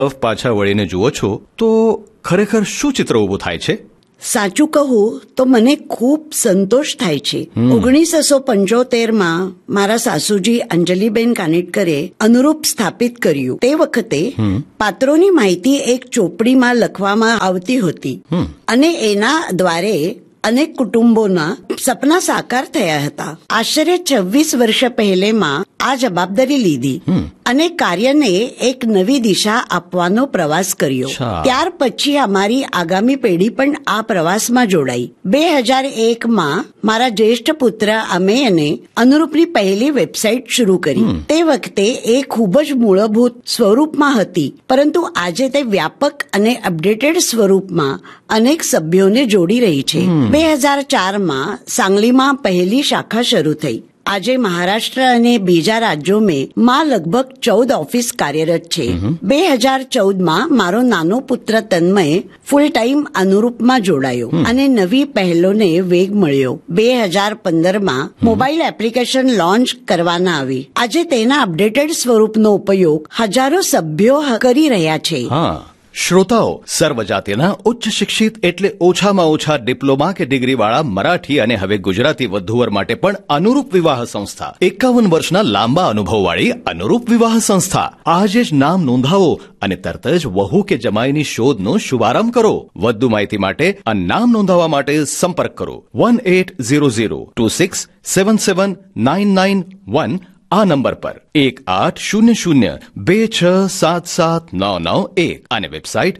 પાછા વળીને જુઓ છો તો ખરેખર શું ચિત્ર ઊભું થાય છે? સાચું કહું તો મને ખૂબ સંતોષ થાય છે. 1975માં મારા સાસુજી અંજલિબેન કાનિટકરે અનુરૂપ સ્થાપિત કર્યું. તે વખતે પાત્રોની માહિતી એક ચોપડીમાં લખવામાં આવતી હતી અને એના દ્વારે અનેક કુટુંબોના સપના સાકાર થયા હતા. આશરે 26 વર્ષ પહેલેમાં આ જવાબદારી લીધી અને કાર્યને એક નવી દિશા આપવાનો પ્રવાસ કર્યો. ત્યાર પછી અમારી આગામી પેઢી પણ આ પ્રવાસમાં જોડાઈ. 2001માં મારા જ્યેષ્ઠ પુત્ર અમેયને અનુરૂપની પહેલી વેબસાઇટ શરૂ કરી. તે વખતે એ ખૂબ જ મૂળભૂત સ્વરૂપમાં હતી, પરંતુ આજે તે વ્યાપક અને અપડેટેડ સ્વરૂપમાં અનેક સભ્યોને જોડી રહી છે. 2004માં સાંગલીમાં પહેલી શાખા શરૂ થઈ. આજે મહારાષ્ટ્ર અને બીજા રાજ્યોમાં લગભગ 14 ઓફિસ કાર્યરત છે. 2014માં મારો નાનો પુત્ર તન્મય ફૂલ ટાઈમ અનુરૂપમાં જોડાયો અને નવી પહેલોને વેગ મળ્યો. 2015માં મોબાઈલ એપ્લિકેશન લોન્ચ કરવામાં આવી. આજે તેના અપડેટેડ સ્વરૂપનો ઉપયોગ હજારો સભ્યો કરી રહ્યા છે. શ્રોતાઓ, સર્વજાતિના ઉચ્ચ શિક્ષિત એટલે ઓછામાં ઓછા ડિપ્લોમા કે ડિગ્રીવાળા મરાઠી અને હવે ગુજરાતી વધુવર માટે પણ અનુરૂપ વિવાહ સંસ્થા, 51 વર્ષના લાંબા અનુભવવાળી અનુરૂપ વિવાહ સંસ્થા. આજે જ નામ નોંધાવો અને તરત જ વહુ કે જમાઈની શોધનો શુભારંભ કરો. વધુ માહિતી માટે આ નામ નોંધાવવા માટે સંપર્ક કરો 180026779991 આ નંબર પર 180026779991 અને વેબસાઇટ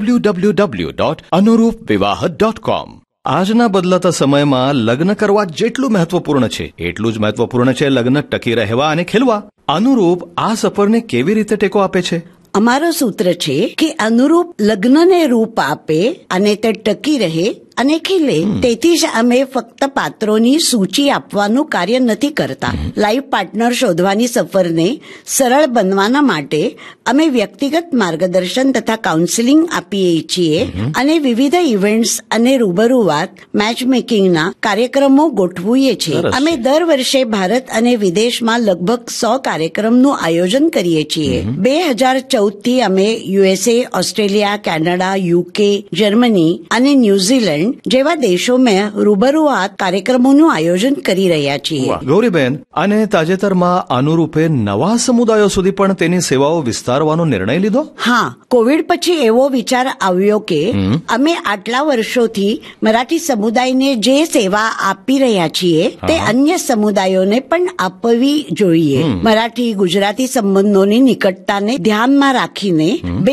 www.anurupvivaha.com. આજના બદલાતા સમયમાં લગ્ન કરવા જેટલું મહત્વપૂર્ણ છે એટલું જ મહત્વપૂર્ણ છે લગ્ન ટકી રહેવા અને ખીલવા. અનુરૂપ આ સફરને કેવી રીતે ટેકો આપે છે? અમારો સૂત્ર છે કે અનુરૂપ લગ્નને રૂપ આપે અને તે ટકી રહે અને ખીલે. તેથી જ અમે ફક્ત પાત્રોની સૂચિ આપવાનું કાર્ય નથી કરતા. લાઈફ પાર્ટનર શોધવાની સફરને સરળ બનવાના માટે અમે વ્યક્તિગત માર્ગદર્શન તથા કાઉન્સેલિંગ આપીએ છીએ અને વિવિધ ઇવેન્ટ્સ અને રૂબરૂવાત મેચમેકિંગના કાર્યક્રમો ગોઠવીએ છીએ. અમે દર વર્ષે ભારત અને વિદેશમાં લગભગ 100 કાર્યક્રમનું આયોજન કરીએ છીએ. 2014થી અમે USA, Australia, Canada, UK, Germany અને ન્યુઝીલેન્ડ જેવા દેશોમાં રૂબરૂઆત કાર્યક્રમોનું આયોજન કરી રહ્યા છીએ. ગૌરીબેન, અને તાજેતરમાં અનુરૂપે નવા સમુદાયો સુધી પણ તેની સેવાઓ વિસ્તારવાનો નિર્ણય લીધો? હા, કોવિડ પછી એવો વિચાર આવ્યો કે અમે આટલા વર્ષોથી મરાઠી સમુદાયને જે સેવા આપી રહ્યા છીએ તે અન્ય સમુદાયોને પણ આપવી જોઈએ. મરાઠી ગુજરાતી સંબંધોની નિકટતાને ધ્યાનમાં રાખીને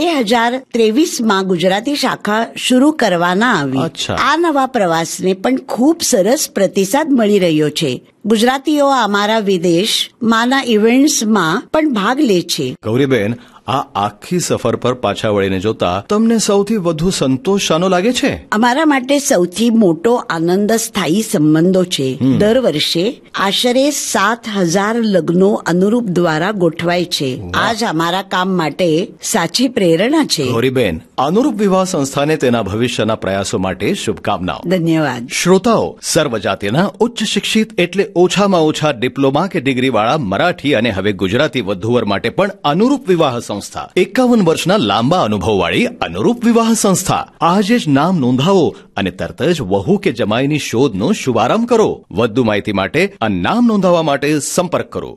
2023માં ગુજરાતી શાખા શરૂ કરવાના આવી. આ નવા પ્રવાસને પણ ખૂબ સરસ પ્રતિસાદ મળી રહ્યો છે. ગુજરાતીઓ અમારા વિદેશમાંના ઇવેન્ટ્સમાં પણ ભાગ લે છે. ગૌરીબેન, આ આખી સફર પર પાછા વળીને જોતા તમને સૌથી વધુ સંતોષ શાનો લાગે છે? અમારા માટે સૌથી મોટો આનંદ સ્થાયી સંબંધો છે. દર વર્ષે આશરે 7,000 લગ્નો અનુરૂપ દ્વારા ગોઠવાય છે. આ જ અમારા કામ માટે સાચી પ્રેરણા છે. ગૌરીબેન, અનુરૂપ વિવાહ સંસ્થાને તેના ભવિષ્યના પ્રયાસો માટે શુભકામનાઓ. ધન્યવાદ. શ્રોતાઓ, સર્વજાતિના ઉચ્ચ શિક્ષિત એટલે ઓછામાં ઓછા ડિપ્લોમા કે ડિગ્રીવાળા મરાઠી અને હવે ગુજરાતી વધુવર માટે પણ અનુરૂપ વિવાહ સંસ્થા, 51 વર્ષના લાંબા અનુભવવાળી અનુરૂપ વિવાહ સંસ્થા. આજે જ નામ નોંધાવો અને તરત જ વહુ કે જમાઈની શોધનો શુભારંભ કરો. વધુ માહિતી માટે આ નામ નોંધાવવા માટે સંપર્ક કરો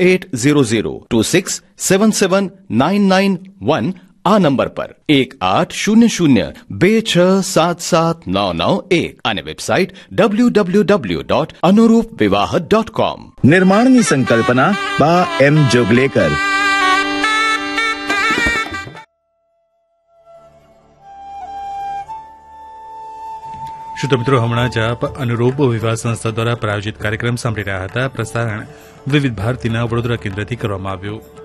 180026779991 આ નંબર પર 180026779991 અને વેબસાઇટ www.anurupvivaha.com. નિર્માણની સંકલ્પના બા એમ જોગલેકર. શ્રોતા મિત્રો, હમણાં જ આપ અનુરૂપ વિવાહ સંસ્થા દ્વારા પ્રાયોજિત કાર્યક્રમ સાંભળી રહ્યા હતા. પ્રસારણ વિવિધ ભારતીના વડોદરા કેન્દ્રથી કરવામાં આવ્યું.